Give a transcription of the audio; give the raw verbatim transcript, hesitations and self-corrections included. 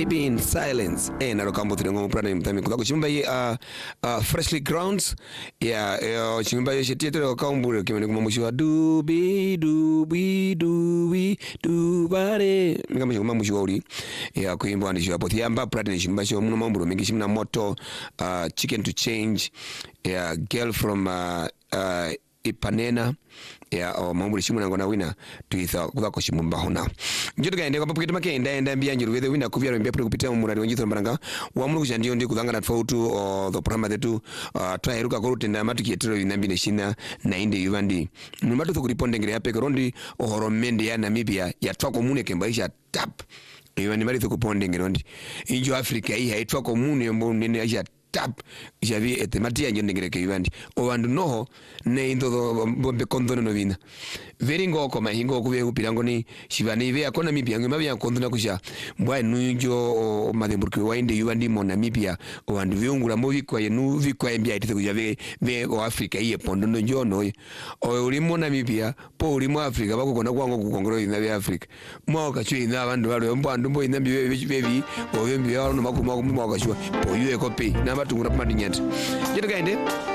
Baby in Silence. Eh, na rokambo tirengo mprana mtami kudako chimba ye uh, uh, Freshly Grounds. Ya, yeah, chimba ye shetiete rokambo kimene kumamushwa dubi dubi dubi dubare. Mga mwisho kumamushwa uri. Ya, kuimbo andishwa poti ya mba prate chimba shwa muna mambo mengi chimna moto uh, Chicken to Change. Ya, Girl from uh, uh, Ipanena. Ya o mambo shimu ngona wina tuitha kudako shimumba hona njoto gaende kwa papo kitama kenda enda mbia njiru wethe wina kuvya mbia pro kupitia muradi wanjitho mbaranga wa mulu kushandio ndi kudanga na tofautu o the programa zetu uh, twaheruka kurutenda matukiyetero inambi neshina na inde yuvandi numatu thukuriponde ngire yape rondi ohoro mende ya Namibia ya twako mune kembaisha tap yuvandi mari thukuponde ngirondi injo Afrika hii haitwa komune mbo nene ya tap javi etematia njondengere ke yuvandi owandu noho ne indo bombe kondono no vina veri ngoko mahingo kuve kupirango ni shivani ve akona mipia ngema bya kondona kusha mbwa nunjo mademburki wainde yuvandi mo Namibia owandu viungula mo vikwa yenu vikwa mbia itete kujave ve o Afrika iye pondono njono o ulimo Namibia po ulimo Afrika bako kona kwango kukongoro ina ve Afrika mo ka chui na bandu balo mbwa ndumbo ina biwe bevi o vembi ya no makuma kumwa kashwa po yue kopi na batu ngura pamadinyet jeta gaende